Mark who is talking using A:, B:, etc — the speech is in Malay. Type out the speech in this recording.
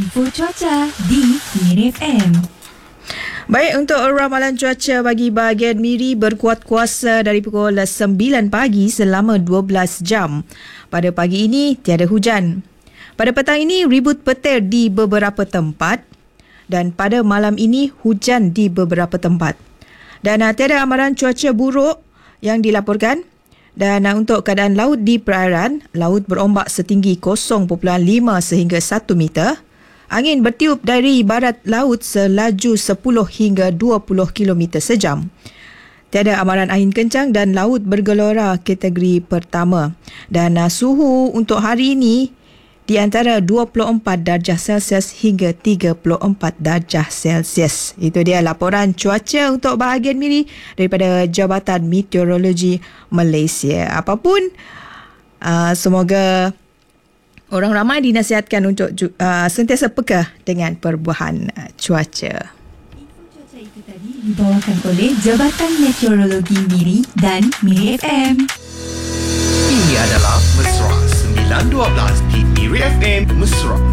A: Info cuaca di Miri FM.
B: Baik, untuk ramalan cuaca bagi bahagian Miri berkuat kuasa dari pukul 9 pagi selama 12 jam. Pada pagi ini tiada hujan. Pada petang ini ribut petir di beberapa tempat dan pada malam ini hujan di beberapa tempat. Dan tiada amaran cuaca buruk yang dilaporkan. Dan untuk keadaan laut di perairan, laut berombak setinggi 0.5 sehingga 1 meter. Angin bertiup dari barat laut selaju 10 hingga 20 km sejam. Tiada amaran angin kencang dan laut bergelora kategori pertama. Dan suhu untuk hari ini di antara 24 darjah Celsius hingga 34 darjah Celsius. Itu dia laporan cuaca untuk bahagian Miri daripada Jabatan Meteorologi Malaysia. Apapun, semoga orang ramai dinasihatkan untuk sentiasa peka dengan perubahan cuaca.
A: Info cuaca itu tadi dibawakan oleh Jabatan Meteorologi Miri dan Miri FM.
C: Ini adalah Mesra 912 di Miri FM Mesra.